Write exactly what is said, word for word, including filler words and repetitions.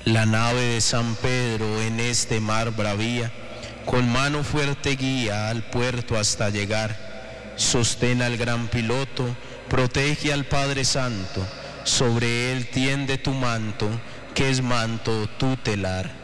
La nave de San Pedro en este mar bravía, con mano fuerte guía al puerto hasta llegar. Sostén al gran piloto, protege al Padre Santo, sobre él tiende tu manto, que es manto tutelar.